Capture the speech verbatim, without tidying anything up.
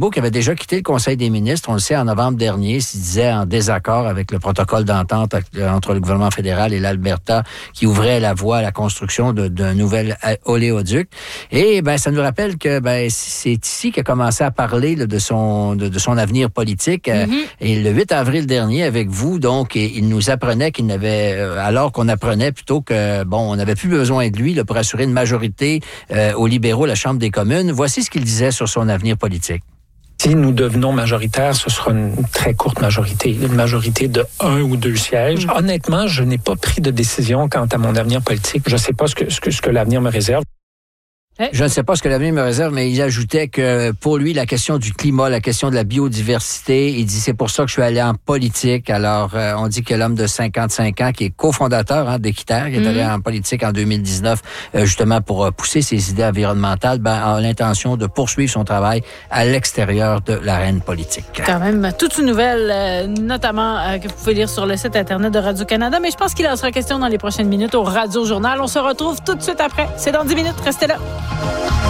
Guilbeault, qui avait déjà quitté le Conseil des ministres, on le sait, en novembre dernier, s'il disait en désaccord avec le protocole d'entente entre le gouvernement fédéral et l'Alberta qui ouvrait la voie à la construction de, d'un nouvel oléoduc. Et ben, ça nous rappelle que ben, c'est ici qu'il a commencé à parler là, de, son, de, de son avenir politique. Mm-hmm. Et le huit avril dernier, avec vous, donc, il nous apprenait qu'il n'avait, alors qu'on apprenait plutôt que, bon, on n'avait plus besoin de lui là, pour assurer une majorité euh, aux libéraux à la Chambre des communes. Voici ce qu'il disait sur son avenir politique. Si nous devenons majoritaires, ce sera une très courte majorité, une majorité de un ou deux sièges. Mmh. Honnêtement, je n'ai pas pris de décision quant à mon avenir politique. Je ne sais pas ce que, ce que, ce que l'avenir me réserve. Je ne sais pas ce que l'avenir me réserve, mais il ajoutait que pour lui, la question du climat, la question de la biodiversité, il dit c'est pour ça que je suis allé en politique. Alors, euh, on dit que l'homme de cinquante-cinq ans, qui est cofondateur hein, d'Équiterre, qui est mmh. allé en politique en deux mille dix-neuf, euh, justement pour euh, pousser ses idées environnementales, ben, a l'intention de poursuivre son travail à l'extérieur de l'arène politique. Quand même, toute une nouvelle, euh, notamment euh, que vous pouvez lire sur le site Internet de Radio-Canada, mais je pense qu'il en sera question dans les prochaines minutes au Radio Journal. On se retrouve tout de suite après. C'est dans dix minutes, restez là.